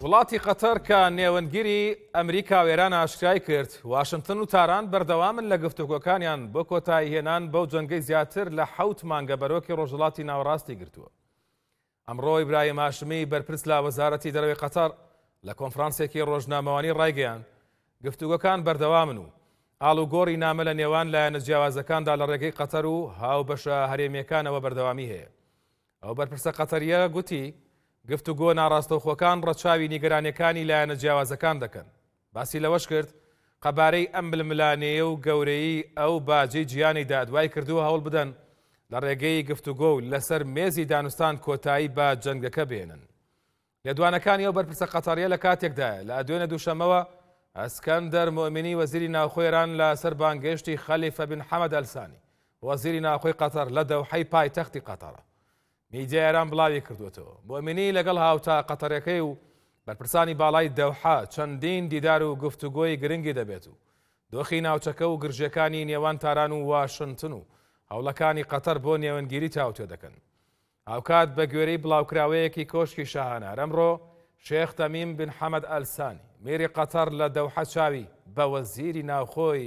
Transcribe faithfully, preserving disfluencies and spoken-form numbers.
وڵاتی قەتەر کە نێوەندگیری ئەمریکا و ئێران ئاشکرای کرد واشنگتن و تاران بەردەوامن لە گفتوگۆکانیان بۆ کۆتایی هێنان بەو جەنگەی زیاتر لە حەوت مانگە بەرۆکی ڕۆژهەڵاتی ناوەڕاستی گرتووە. ئەمڕۆ ئیبراهیم هاشمی بەرپرس لە وەزارەتی دەرەوەی قەتەر لە کۆنفرانسێکی ڕۆژنامەوانی ڕایگەیاند گفتوگۆکان بەردەوامن و ئاڵوگۆڕی نامە لە نێوان لایەنە جیاوازەکاندا لە ڕێگەی قەتەر و هاوبەشە هەرێمیەکانەوە بەردەوامی هەیە. ئەو بەرپرسە قەتەریە گوتی گفتوگۆ ناڕاستەوخۆکان ڕەچاوی نیگەرانیەکانی لایەنە جیاوازەکان دەکەن. باسی لەوەش کرد قەبارەی ئەم ململانەیە و گەورەی ئەو باجەی گیانیدا دوای کردووە هەوڵ بدەن لە ڕێگەی گفتوگۆ و لەسەر مێزی دانوستان کۆتایی بە جەنگەکە بێنن. لێدوانەکانی ئەو بەرپرسە قەتەریە لە کاتێکدایە لە دوێنێ دووشەمەوە ئەسکەندەر مۆمینی وەزیری ناوخۆی ئێران لەسەر بانگهێشتی خەلیفە بن حەمەد ئەلسانی وەزیری ناوخۆی قەتەر لە دەوحەی پایتەختی قەتەرە. میدیای ئێران بڵاوی کردوێتەوە. مۆمینی لەگەڵ هاوتا قەتەرەکەی و بەرپرسانی باڵای دەوحە چەندین دیدار و گفتوگۆی گرنگی دەبێت و دۆخی ناوچەکە و گرژەکانی نێوان تاران و واشنگتن و هەوڵەکانی قەتەر بۆ نێوەندگیری تاوتێ دەکەن. هاوکات بە گوێرەی بڵاوکراوەیەکی کۆشکی شاهانە ئەمڕۆ شێخ تەمیم بن حەمەد ئەلسانی میری قەتەر لە دەوحە چاوی بە وەزیری ناوخۆی